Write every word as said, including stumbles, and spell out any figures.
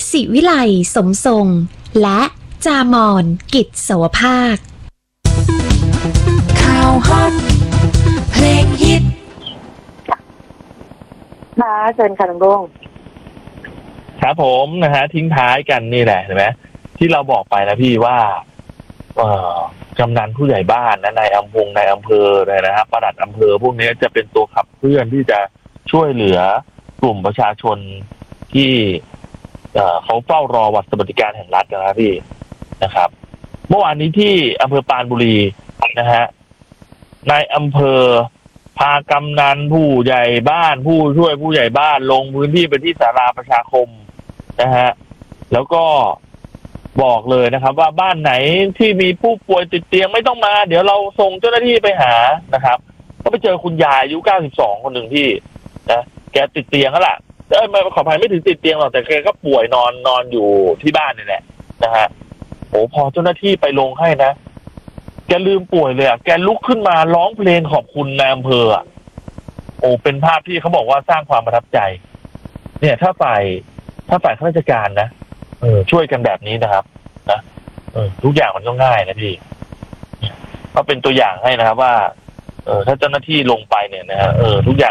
ศิวิไลสมทรงและจามอนกิจสวภาคข่าวฮอตเพลงฮิตค่ะเชิญค่ะลุงรุ่งครับผมนะฮะทิ้งท้ายกันนี่แหละเห็นไหมที่เราบอกไปนะพี่ว่าเอ่อกำนันผู้ใหญ่บ้านนะนายอำพงนายอำเภอเลยนะฮะปลัดอำเภอพวกนี้จะเป็นตัวขับเคลื่อนที่จะช่วยเหลือกลุ่มประชาชนที่เอ่อเขาเฝ้ารอวัตรสวัสดิการแห่งรัฐนะครับพี่นะครับเมื่อวานนี้ที่อำเภอปรานบุรีนะฮะนายอำเภอพากำนันผู้ใหญ่บ้านผู้ช่วยผู้ใหญ่บ้านลงพื้นที่ไปที่ศาลาประชาคมนะฮะแล้วก็บอกเลยนะครับว่าบ้านไหนที่มีผู้ป่วยติดเตียงไม่ต้องมาเดี๋ยวเราส่งเจ้าหน้าที่ไปหานะครับก็ไปเจอคุณยายอายุเก้าสิบสองคนหนึ่งที่นะแกติดเตียงแล้วล่ะเอ้ยไม่ขออภัยไม่ถึงติดเตียงหรอกแต่แกก็ป่วยนอนนอนอยู่ที่บ้านนี่แหละนะฮะโอ้พอเจ้าหน้าที่ไปลงให้นะแกลืมป่วยเลยอ่ะแกลุกขึ้นมาร้องเพลงขอบคุณนายอำเภออ่ะโอ้เป็นภาพที่เขาบอกว่าสร้างความประทับใจเนี่ยถ้าฝ่ายถ้าฝ่ายข้าราชการนะเออช่วยกันแบบนี้นะครับนะเออทุกอย่างมันก็ง่ายนะพี่ก็เป็นตัวอย่างให้นะครับว่าเออถ้าเจ้าหน้าที่ลงไปเนี่ยนะฮะเออทุกอย่าง